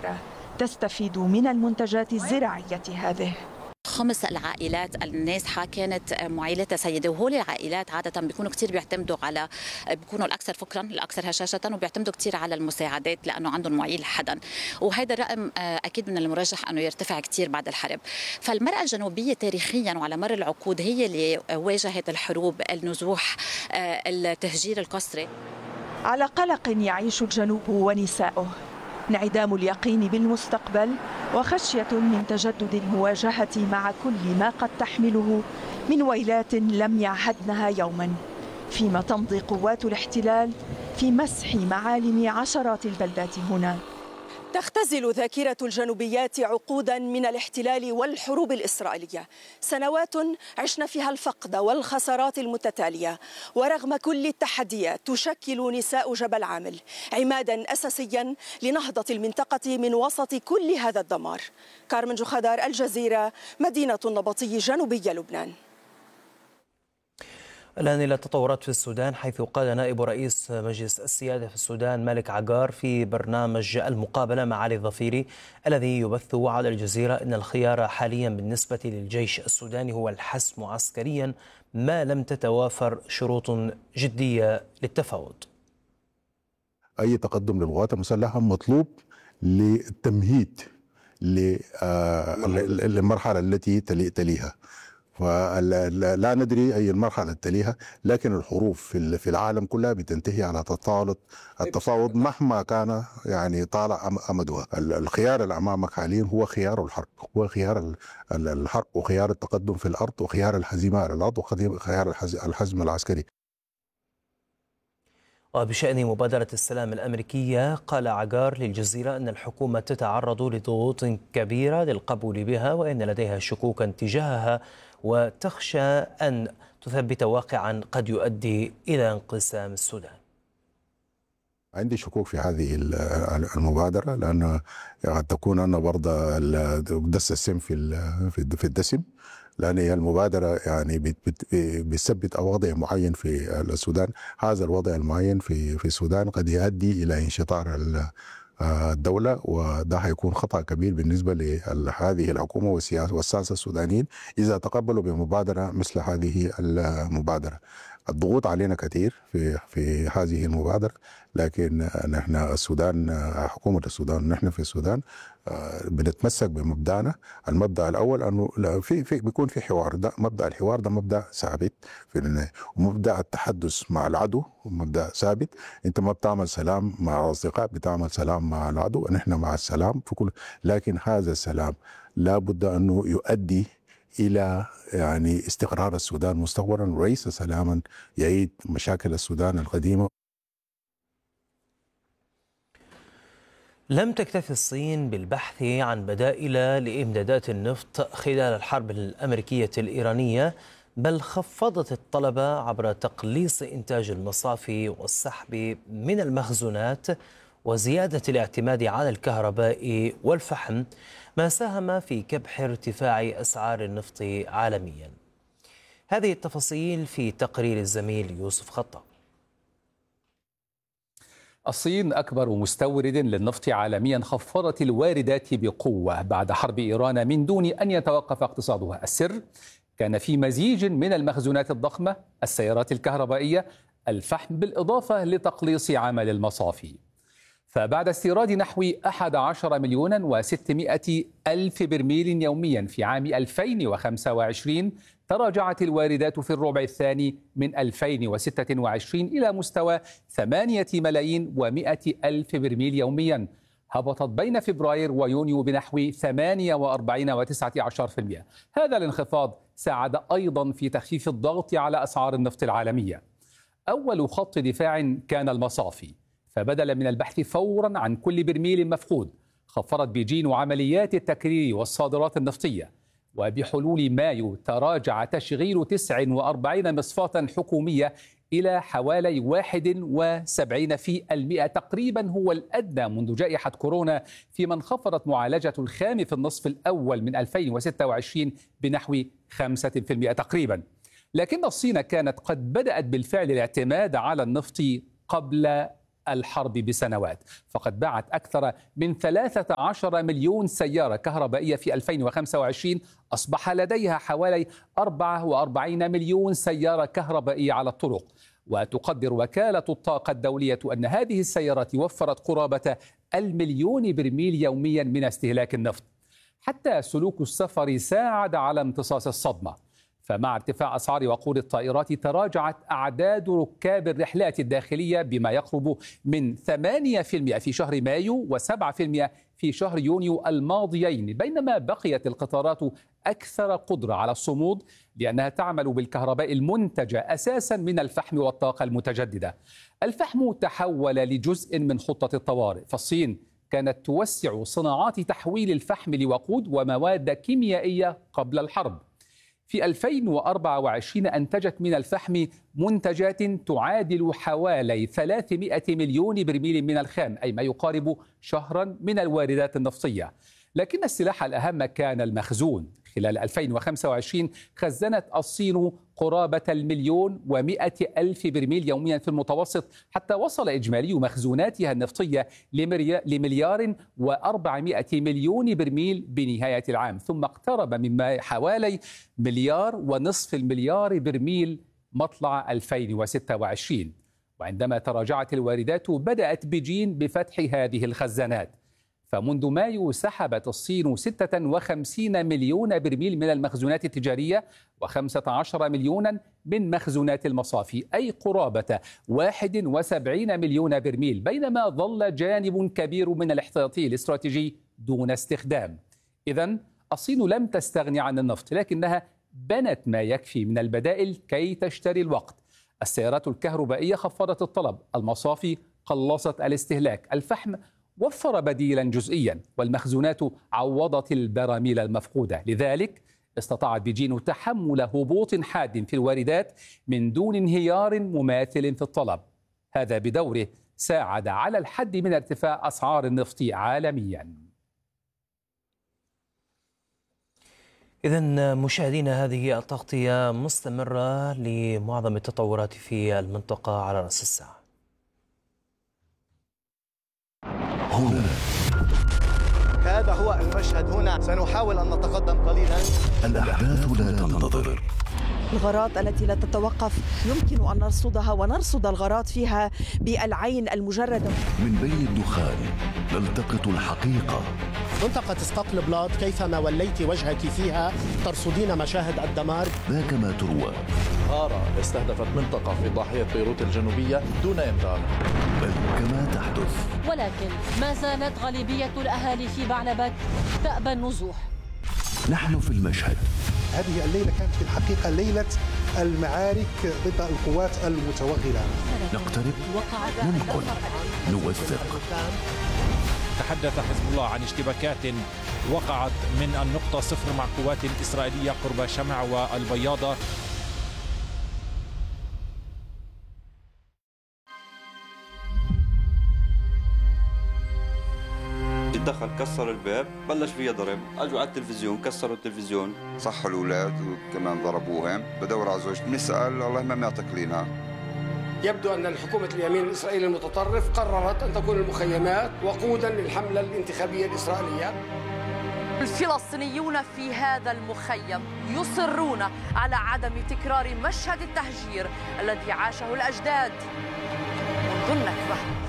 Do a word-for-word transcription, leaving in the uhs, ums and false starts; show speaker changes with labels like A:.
A: كبيرة تستفيد من المنتجات الزراعية هذه.
B: خمس العائلات النازحة كانت معيلتها سيدة، وهول العائلات عادة بيكونوا كتير بيعتمدوا على بيكونوا الأكثر فقرا الأكثر هشاشة، وبيعتمدوا كتير على المساعدات لأنه عندهم معيل حدا، وهذا الرقم أكيد من المرجح أنه يرتفع كتير بعد الحرب. فالمرأة الجنوبية تاريخيا وعلى مر العقود هي اللي واجهت الحروب، النزوح، التهجير القسري.
A: على قلق يعيش الجنوب ونساؤه، انعدام اليقين بالمستقبل وخشية من تجدد المواجهة مع كل ما قد تحمله من ويلات لم يعهدنها يوما، فيما تمضي قوات الاحتلال في مسح معالم عشرات البلدات هنا.
C: تختزل ذاكرة الجنوبيات عقودا من الاحتلال والحروب الإسرائيلية، سنوات عشنا فيها الفقد والخسارات المتتالية، ورغم كل التحديات تشكل نساء جبل عامل عمادا أساسيا لنهضة المنطقة من وسط كل هذا الدمار. كارمن جوخدار، الجزيرة، مدينة النبطي، جنوبي لبنان.
D: الآن إلى التطورات في السودان، حيث قال نائب رئيس مجلس السيادة في السودان مالك عقار في برنامج المقابلة مع علي الظفيري الذي يبث على الجزيرة أن الخيار حاليا بالنسبة للجيش السوداني هو الحسم عسكريا ما لم تتوافر شروط جدية للتفاوض.
E: أي تقدم للقوات المسلحة مطلوب للتمهيد للمرحلة التي تليها، فلا ندري أي المرحلة تليها، لكن الحروب في العالم كلها بتنتهي على تطاولة التفاوض مهما كان يعني طالع أمدها. الخيار اللي أمامك حاليا هو خيار الحرب، هو خيار الحرب وخيار التقدم في الأرض وخيار الهزيمة على الأرض وخيار الحزم العسكري.
D: وبشأن مبادرة السلام الأمريكية، قال عقار للجزيرة أن الحكومة تتعرض لضغوط كبيرة للقبول بها، وأن لديها شكوكا تجاهها وتخشى أن تثبت واقعا قد يؤدي إلى انقسام السودان.
E: عندي شكوك في هذه المبادرة، لأن قد تكون أن برضه دس السم في في الدسم، لأن هي المبادرة يعني بتثبت وضع معين في السودان. هذا الوضع المعين في في السودان قد يؤدي إلى انشطار الدولة، وده هيكون خطأ كبير بالنسبة لهذه الحكومة والساسة السودانيين إذا تقبلوا بمبادرة مثل هذه المبادرة. الضغوط علينا كثير في في هذه المبادرة، لكن نحن السودان، حكومة السودان، نحن في السودان بنتمسك بمبدأنا. المبدأ الأول أنه في في بيكون في حوار، ده مبدأ الحوار، ده مبدأ ثابت في النهاية، ومبدأ التحدث مع العدو مبدأ ثابت. أنت ما بتعمل سلام مع الأصدقاء، بتعمل سلام مع العدو. نحن مع السلام في كل، لكن هذا السلام لا بد أنه يؤدي إلى يعني استقرار السودان مستقبلا، وليس سلاما يعيد مشاكل السودان القديمة.
D: لم تكتفي الصين بالبحث عن بدائل لإمدادات النفط خلال الحرب الأمريكية الإيرانية، بل خفضت الطلب عبر تقليص إنتاج المصافي والسحب من المخزونات وزيادة الاعتماد على الكهرباء والفحم، ما ساهم في كبح ارتفاع أسعار النفط عالميا. هذه التفاصيل في تقرير الزميل يوسف خطاب.
F: الصين أكبر مستورد للنفط عالميا خفضت الواردات بقوة بعد حرب إيران من دون أن يتوقف اقتصادها. السر كان في مزيج من المخزونات الضخمة، السيارات الكهربائية، الفحم، بالإضافة لتقليص عمل المصافي. فبعد استيراد نحو أحد عشر مليون وستمائة ألف برميل يوميا في عام ألفين وخمسة وعشرين، تراجعت الواردات في الربع الثاني من ألفين وستة وعشرين إلى مستوى ثمانية ملايين ومائة ألف برميل يوميا، هبطت بين فبراير ويونيو بنحو ثمانية وأربعين وتسعة عشر بالمئة. هذا الانخفاض ساعد أيضا في تخفيف الضغط على أسعار النفط العالمية. أول خط دفاع كان المصافي، فبدلا من البحث فورا عن كل برميل مفقود، خفضت بيجين عمليات التكرير والصادرات النفطية، وبحلول مايو تراجع تشغيل تسعة وأربعين مصفاة حكومية إلى حوالي واحد وسبعين في المئة تقريبا، هو الأدنى منذ جائحة كورونا، فيما انخفضت معالجة الخام في النصف الأول من ألفين وستة وعشرين بنحو خمسة بالمئة تقريبا. لكن الصين كانت قد بدأت بالفعل الاعتماد على النفط قبل الحرب بسنوات، فقد باعت أكثر من ثلاثة عشر مليون سيارة كهربائية في ألفين وخمسة وعشرين. أصبح لديها حوالي أربعة وأربعين مليون سيارة كهربائية على الطرق. وتقدر وكالة الطاقة الدولية أن هذه السيارات وفرت قرابة المليون برميل يوميا من استهلاك النفط. حتى سلوك السفر ساعد على امتصاص الصدمة، فمع ارتفاع أسعار وقود الطائرات تراجعت أعداد ركاب الرحلات الداخلية بما يقرب من ثمانية بالمئة في شهر مايو وسبعة بالمئة في شهر يونيو الماضيين، بينما بقيت القطارات أكثر قدرة على الصمود لأنها تعمل بالكهرباء المنتجة أساسا من الفحم والطاقة المتجددة. الفحم تحول لجزء من خطة الطوارئ، فالصين كانت توسع صناعات تحويل الفحم لوقود ومواد كيميائية قبل الحرب. في ألفين وأربعة وعشرين أنتجت من الفحم منتجات تعادل حوالي ثلاثمئة مليون برميل من الخام، أي ما يقارب شهرا من الواردات النفطية. لكن السلاح الأهم كان المخزون. خلال ألفين وخمسة وعشرين خزنت الصين قرابة المليون ومئة ألف برميل يوميا في المتوسط، حتى وصل إجمالي مخزوناتها النفطية لمليار وأربعمئة مليون برميل بنهاية العام، ثم اقترب مما حوالي مليار ونصف المليار برميل مطلع ألفين وستة وعشرين. وعندما تراجعت الواردات بدأت بجين بفتح هذه الخزانات. فمنذ مايو سحبت الصين ستة وخمسين مليون برميل من المخزونات التجارية وخمسة عشر مليونا من مخزونات المصافي، أي قرابة واحد وسبعين مليون برميل، بينما ظل جانب كبير من الاحتياطي الاستراتيجي دون استخدام. إذن الصين لم تستغني عن النفط، لكنها بنت ما يكفي من البدائل كي تشتري الوقت. السيارات الكهربائية خفضت الطلب، المصافي قلصت الاستهلاك، الفحم وفر بديلا جزئيا، والمخزونات عوضت البراميل المفقودة. لذلك استطاعت بيجين تحمل هبوط حاد في الواردات من دون انهيار مماثل في الطلب. هذا بدوره ساعد على الحد من ارتفاع أسعار النفط عالميا.
D: إذن مشاهدينا، هذه التغطية مستمرة لمعظم التطورات في المنطقة على رأس الساعة.
G: هنا هذا هو المشهد. هنا سنحاول أن نتقدم قليلا.
H: الأحداث لا تنتظر.
C: الغارات التي لا تتوقف يمكن أن نرصدها ونرصد الغارات فيها بالعين المجردة.
H: من بين الدخان نلتقط الحقيقة.
I: منطقة اسقاط البلاط كيفما وليت وجهك فيها ترصدين مشاهد الدمار.
H: ذاك ما تروى.
J: غارة استهدفت منطقة في ضاحية بيروت الجنوبية دون إنذار.
H: بل كما تحدث.
K: ولكن ما زالت غالبية الأهالي في بعلبك تأبى النزوح.
H: نحن في المشهد.
L: هذه الليلة كانت في الحقيقة ليلة المعارك ضد القوات المتوغلة.
H: نقترب، ننقل، نوثق.
M: تحدث حزب الله عن اشتباكات وقعت من النقطة صفر مع قوات إسرائيلية قرب شمع والبياضة.
N: دخل كسر الباب، بلش فيها ضرب، اجوا على التلفزيون كسروا التلفزيون،
O: صحوا الاولاد وكمان ضربوهم. بدور على زوجتي بنسال الله ما معطيك لينا.
P: يبدو ان الحكومه اليمين الاسرائيلي المتطرف قررت ان تكون المخيمات وقودا للحمله الانتخابيه الاسرائيليه.
K: الفلسطينيون في هذا المخيم يصرون على عدم تكرار مشهد التهجير الذي عاشه الاجداد منذ النكبه.